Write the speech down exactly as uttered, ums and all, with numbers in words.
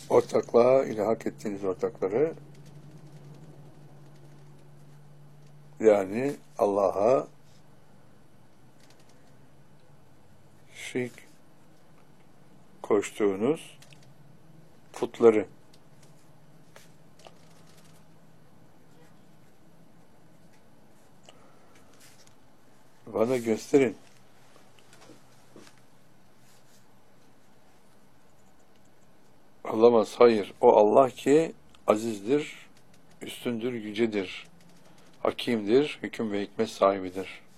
ortaklığa ilhak ettiğiniz ortakları, yani Allah'a şirk koştuğunuz putları, bana gösterin. Olamaz, hayır. O Allah ki azizdir, üstündür, yücedir, hakimdir, hüküm ve hikmet sahibidir.